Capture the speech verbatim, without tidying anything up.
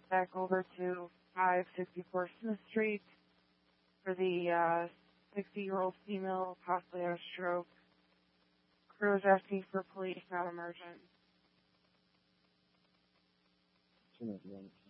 back over to five sixty-four Smith Street for the uh, sixty-year-old female, possibly had a stroke. Crew is asking for police, not emergent.